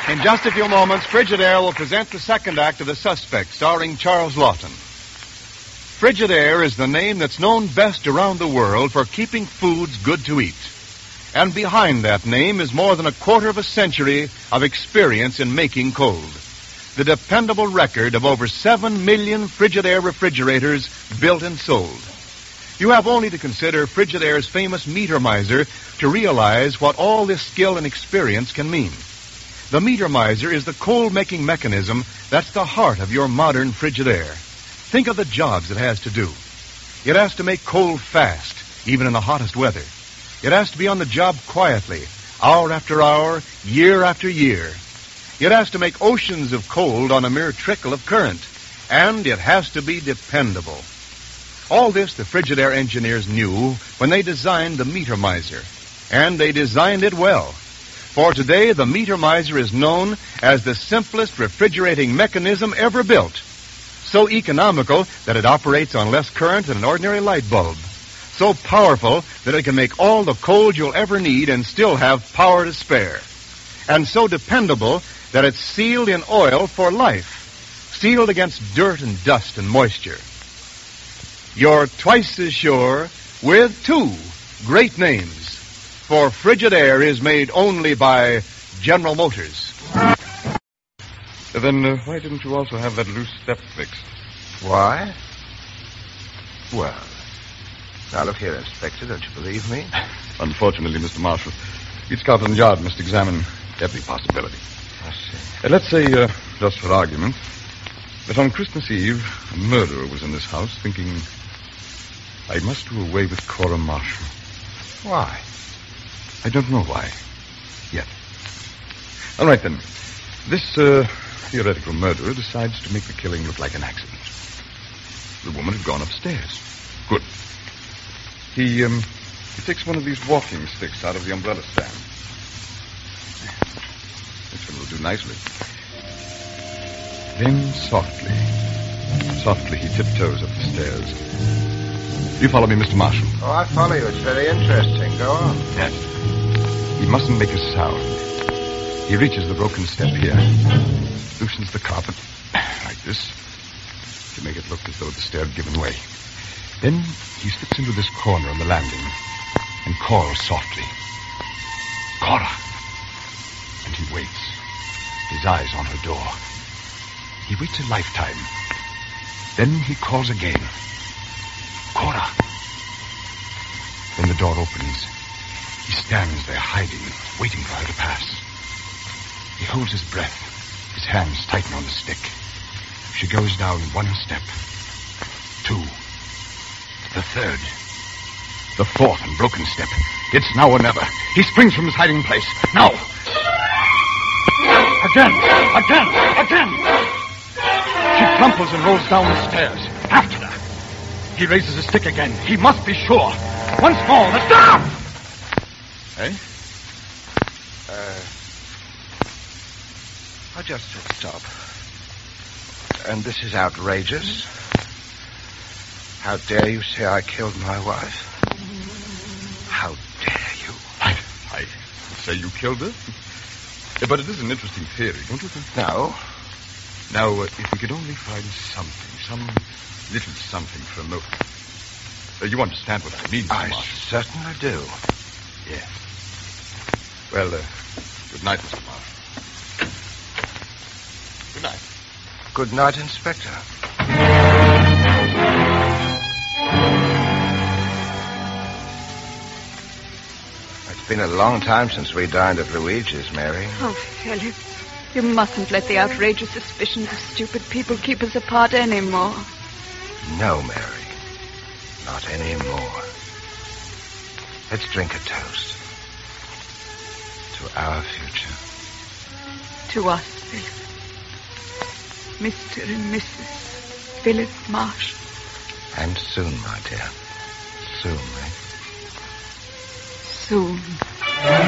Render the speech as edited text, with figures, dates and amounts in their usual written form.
In just a few moments, Frigidaire will present the second act of The Suspect, starring Charles Lawton. Frigidaire is the name that's known best around the world for keeping foods good to eat. And behind that name is more than a quarter of a century of experience in making cold. The dependable record of over 7 million Frigidaire refrigerators built and sold. You have only to consider Frigidaire's famous meter miser to realize what all this skill and experience can mean. The meter miser is the cold-making mechanism that's the heart of your modern Frigidaire. Think of the jobs it has to do. It has to make cold fast, even in the hottest weather. It has to be on the job quietly, hour after hour, year after year. It has to make oceans of cold on a mere trickle of current. And it has to be dependable. All this the Frigidaire engineers knew when they designed the meter miser. And they designed it well. For today, the meter miser is known as the simplest refrigerating mechanism ever built. So economical that it operates on less current than an ordinary light bulb. So powerful that it can make all the cold you'll ever need and still have power to spare. And so dependable that it's sealed in oil for life. Sealed against dirt and dust and moisture. You're twice as sure with two great names. For Frigidaire is made only by General Motors. Then why didn't you also have that loose step fixed? Why? Well, now look here, Inspector, don't you believe me? Unfortunately, Mr. Marshal, each Scotland Yard must examine every possibility. I see. Let's say, just for argument, that on Christmas Eve, a murderer was in this house thinking, I must do away with Cora Marshall. Why? I don't know why. Yet. All right, then. This theoretical murderer decides to make the killing look like an accident. The woman had gone upstairs. Good. He takes one of these walking sticks out of the umbrella stand. This one will do nicely. Then softly he tiptoes up the stairs. You follow me, Mr. Marshall. Oh, I follow you. It's very interesting. Go on. Yes. He mustn't make a sound. He reaches the broken step here. Loosens the carpet like this to make it look as though the stair had given way. Then he slips into this corner on the landing and calls softly. Cora. And he waits, his eyes on her door. He waits a lifetime. Then he calls again. Cora. Then the door opens. He stands there hiding, waiting for her to pass. He holds his breath. His hands tighten on the stick. She goes down one step. 2. The 3rd. The 4th and broken step. It's now or never. He springs from his hiding place. Now! Again! She crumples and rolls down the stairs. After her. He raises his stick again. He must be sure. Once more, the stop! Eh? I just said stop. And this is outrageous. How dare you say I killed my wife? How dare you? I say you killed her. But it is an interesting theory, don't you think? No. Now, if we could only find something, some little something for a motive. You understand what I mean, I Marshall? certainly do. Yes. Well, good night, Mr. Marshall. Good night. Good night, Inspector. It's been a long time since we dined at Luigi's, Mary. Oh, Philip, you mustn't let the outrageous suspicions of stupid people keep us apart anymore. No, Mary. Not anymore. Let's drink a toast. To our future. To us, Philip. Mr. and Mrs. Philip Marshall. And soon, my dear. Soon, eh? Soon.